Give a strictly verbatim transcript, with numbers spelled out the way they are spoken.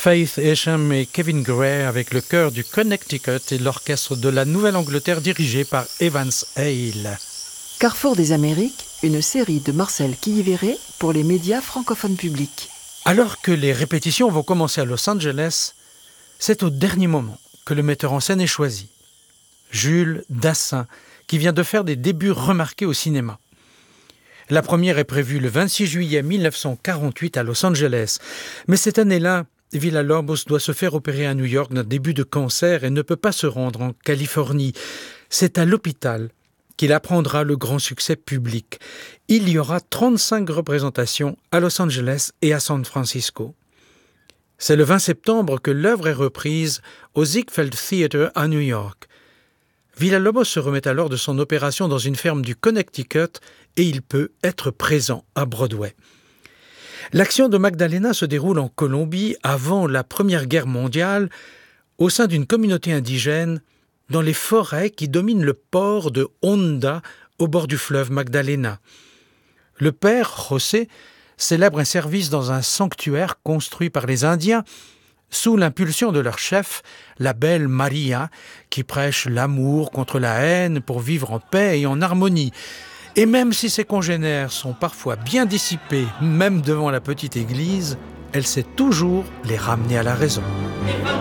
Faith Higham et Kevin Gray avec le chœur du Connecticut et l'orchestre de la Nouvelle-Angleterre dirigé par Evans Hale. Carrefour des Amériques, une série de Marcel Quilliveré pour les médias francophones publics. Alors que les répétitions vont commencer à Los Angeles, c'est au dernier moment que le metteur en scène est choisi. Jules Dassin, qui vient de faire des débuts remarqués au cinéma. La première est prévue le vingt-six juillet mille neuf cent quarante-huit à Los Angeles. Mais cette année-là, Villa-Lobos doit se faire opérer à New York d'un début de cancer et ne peut pas se rendre en Californie. C'est à l'hôpital qu'il apprendra le grand succès public. Il y aura trente-cinq représentations à Los Angeles et à San Francisco. C'est le vingt septembre que l'œuvre est reprise au Ziegfeld Theatre à New York. Villa-Lobos se remet alors de son opération dans une ferme du Connecticut et il peut être présent à Broadway. L'action de Magdalena se déroule en Colombie avant la Première Guerre mondiale, au sein d'une communauté indigène, dans les forêts qui dominent le port de Honda au bord du fleuve Magdalena. Le père, José, célèbre un service dans un sanctuaire construit par les Indiens sous l'impulsion de leur chef, la belle Maria, qui prêche l'amour contre la haine pour vivre en paix et en harmonie. Et même si ses congénères sont parfois bien dissipés, même devant la petite église, elle sait toujours les ramener à la raison.